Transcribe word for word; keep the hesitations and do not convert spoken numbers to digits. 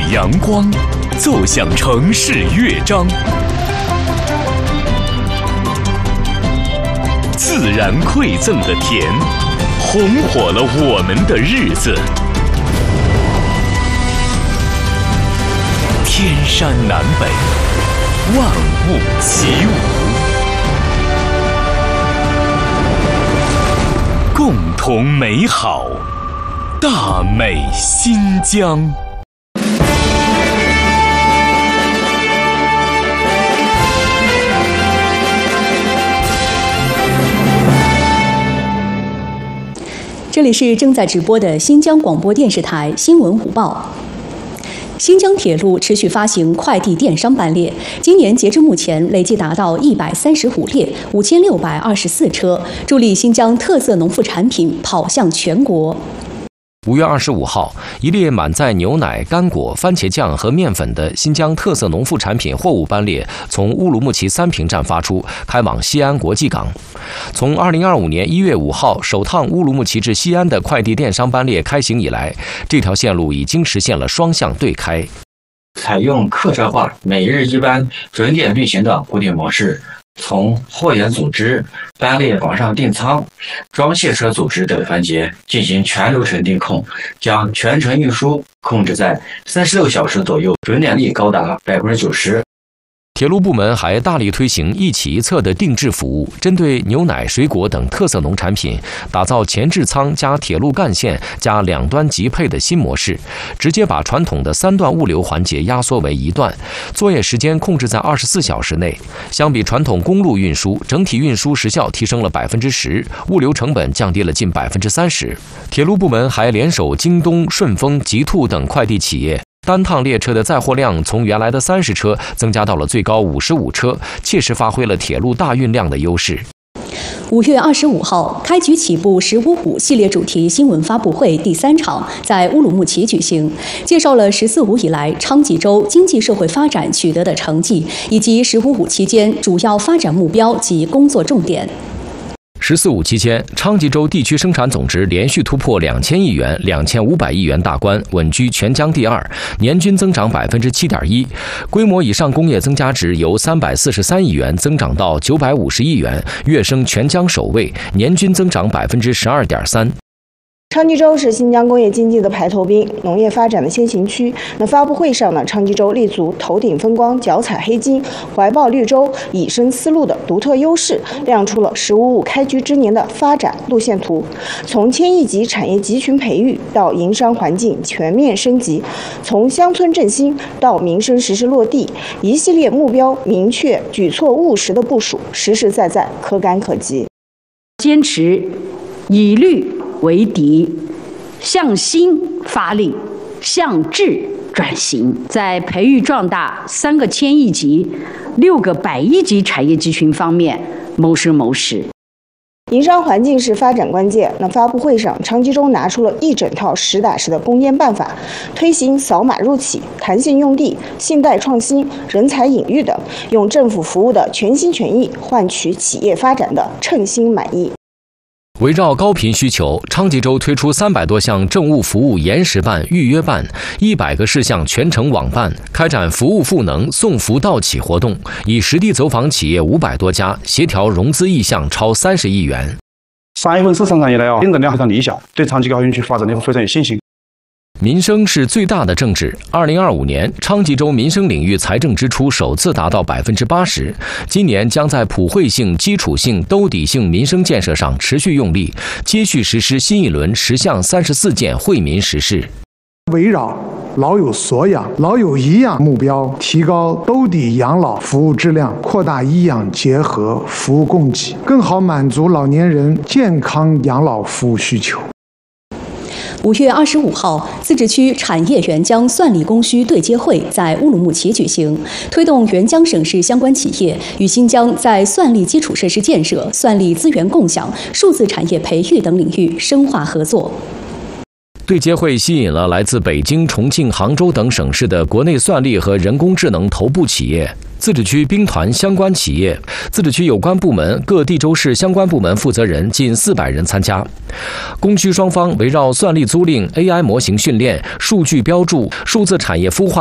阳光，奏响城市乐章。自然馈赠的甜，红火了我们的日子。天山南北，万物齐舞，共同美好，大美新疆。 这里是正在直播的新疆广播电视台新闻午报。新疆铁路持续发行快递电商班列，今年截至目前累计达到一百三十五列，五千六百二十四车，助力新疆特色农副产品跑向全国。 五月二十五号，一列满载牛奶、干果、番茄酱和面粉的新疆特色农副产品货物班列从乌鲁木齐三平站发出，开往西安国际港。从二零二五年一月五号首趟乌鲁木齐至西安的快递电商班列开行以来，这条线路已经实现了双向对开， 采用客车化、每日一班、准点运行的固定模式。从货源组织、班列网上订仓、装卸车组织等环节进行全流程定控，将全程运输控制在三十六小时左右，准点率高达百分之九十。 铁路部门还大力推行一起一策的定制服务，针对牛奶、水果等特色农产品，打造前置仓加铁路干线加两端集配的新模式，直接把传统的三段物流环节压缩为一段，作业时间控制在二十四小时内。相比传统公路运输，整体运输时效提升了百分之十，物流成本降低了近百分之三十。铁路部门还联手京东、顺丰、极兔等快递企业。单趟列车的载货量从原来的三十车增加到了最高五十五车，切实发挥了铁路大运量的优势。 五月二十五号，开局起步“十五五”系列主题新闻发布会第三场在乌鲁木齐举行，介绍了“十四五”以来昌吉州经济社会发展取得的成绩，以及“十五五”期间主要发展目标及工作重点。 十四五期间，昌吉州地区生产总值连续突破两千亿元、两千五百亿元大关，稳居全疆第二，年均增长百分之七点一。规模以上工业增加值由三百四十三亿元增长到九百五十亿元，跃升全疆首位，年均增长百分之十二点三。 昌吉州是新疆工业经济的排头兵，农业发展的先行区。那发布会上呢，昌吉州立足头顶风光、脚踩黑金、怀抱绿洲、以身思路的独特优势，亮出了“十五五”开局之年的发展路线图。从千亿级产业集群培育到营商环境全面升级，从乡村振兴到民生实施落地，一系列目标明确、举措务实的部署，实实在在、可感可及。 坚持以绿为敌，向新发力，向质转型，在培育壮大三个千亿级、六个百亿级产业集群方面谋生谋实。 营商环境是发展关键。那发布会上，昌吉州拿出了一整套实打实的攻坚办法，推行扫码入企、弹性用地、信贷创新、人才引育等，用政府服务的全心全意换取企业发展的称心满意。 围绕高频需求，昌吉州推出三百多项政务服务延时办、预约办，一百个事项全程网办，开展服务赋能、送福到企活动，以实地走访企业五百多家，协调融资意向超三十亿元。 三月份市场上以来啊，竞争量非常理想，对昌吉高新区发展的非常有信心。 民生是最大的政治。二零二五年，昌吉州民生领域财政支出首次达到百分之八十。今年将在普惠性、基础性、兜底性民生建设上持续用力，接续实施新一轮十项三十四件惠民实事。 围绕老有所养、老有颐养目标，提高兜底养老服务质量，扩大医养结合服务供给，更好满足老年人健康养老服务需求。 五月二十五号，自治区产业援疆算力供需对接会在乌鲁木齐举行，推动援疆省市相关企业与新疆在算力基础设施建设、算力资源共享、数字产业培育等领域深化合作。 对接会吸引了来自北京、重庆、杭州等省市的国内算力和人工智能头部企业、自治区兵团相关企业、自治区有关部门、各地州市相关部门负责人近四百人参加。供需双方围绕算力租赁、A I 模型训练、数据标注、数字产业孵化